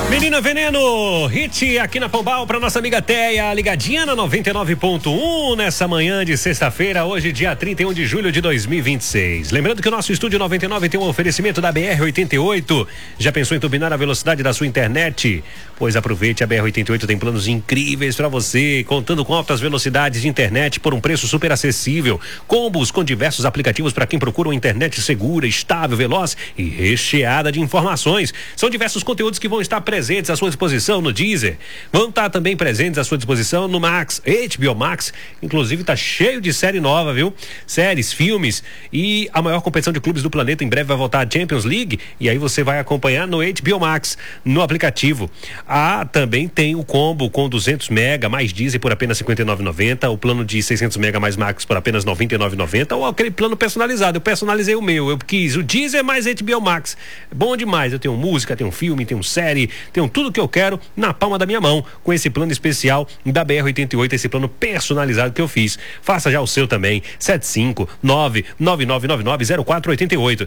Menina Veneno, hit aqui na Pombal pra nossa amiga Teia, ligadinha na 99.1 nessa manhã de sexta-feira, hoje dia 31 de julho de 2026. Lembrando que o nosso estúdio 99 tem um oferecimento da BR-88. Já pensou em turbinar a velocidade da sua internet? Pois aproveite, a BR-88 tem planos incríveis pra você, contando com altas velocidades de internet por um preço super acessível. Combos com diversos aplicativos para quem procura uma internet segura, estável, veloz e recheada de informações. São diversos conteúdos que vão estar presentes à sua disposição no Deezer. Vão estar também presentes à sua disposição no Max, HBO Max. Inclusive tá cheio de série nova, viu? Séries, filmes e a maior competição de clubes do planeta. Em breve vai voltar a Champions League e aí você vai acompanhar no HBO Max, no aplicativo. Também tem o combo com 200 mega mais Deezer por apenas R$ 59,90, o plano de 600 mega mais Max por apenas R$ 99,90 ou aquele plano personalizado. Eu personalizei o meu, eu quis o Deezer mais HBO Max. Bom demais, eu tenho música, tenho filme, tenho série, tenho tudo que eu quero na palma da minha mão com esse plano especial da BR-88, esse plano personalizado que eu fiz. Faça já o seu também. 759-9999-0488.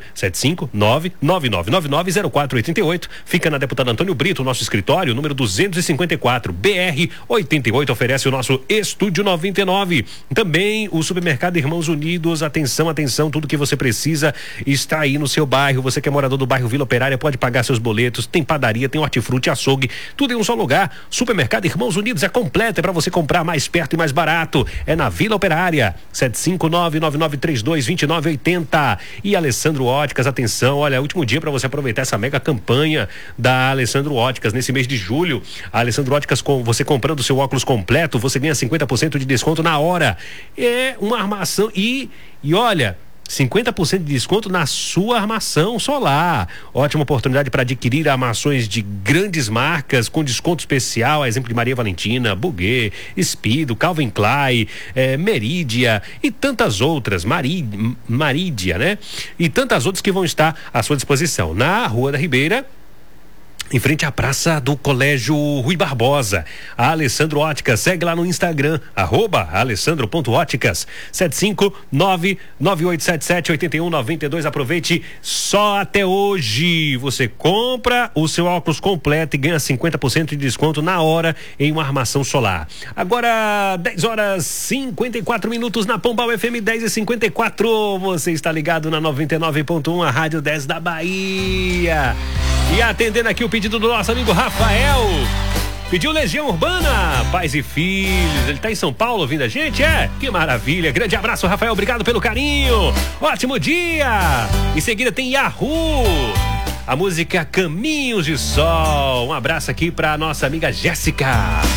759-9999-0488. Fica na Deputada Antônio Brito, nosso escritório, número 254. BR-88 oferece o nosso Estúdio 99. Também o Supermercado Irmãos Unidos. Atenção, atenção, tudo que você precisa está aí no seu bairro. Você que é morador do bairro Vila Operária pode pagar seus boletos. Tem padaria, tem hortifruti, açougue, tudo em um só lugar. Supermercado Irmãos Unidos é completo, é para você comprar mais perto e mais barato. É na Vila Operária, 759-9932-2980. E Alessandro Óticas, atenção, olha, é o último dia para você aproveitar essa mega campanha da Alessandro Óticas nesse mês de julho. A Alessandro Óticas, você comprando o seu óculos completo, você ganha 50% de desconto na hora. É uma armação e olha, 50% de desconto na sua armação solar. Ótima oportunidade para adquirir armações de grandes marcas com desconto especial, a exemplo de Maria Valentina, Buguet, Speedo, Calvin Klein, Meridia e tantas outras, Maridia, né? E tantas outras que vão estar à sua disposição. Na Rua da Ribeira, em frente à praça do Colégio Rui Barbosa. A Alessandro Óticas, segue lá no Instagram, @alessandro.óticas, 759-9877-8192. Aproveite, só até hoje você compra o seu óculos completo e ganha 50% de desconto na hora em uma armação solar. Agora 10h54 na Pombal FM 10h54. Você está ligado na 99.1, a Rádio 10 da Bahia. E atendendo aqui o pedido do nosso amigo Rafael, pediu Legião Urbana, pais e filhos. Ele tá em São Paulo ouvindo a gente, que maravilha. Grande abraço, Rafael, obrigado pelo carinho, ótimo dia. Em seguida tem Yahoo, a música Caminhos de Sol. Um abraço aqui pra nossa amiga Jéssica.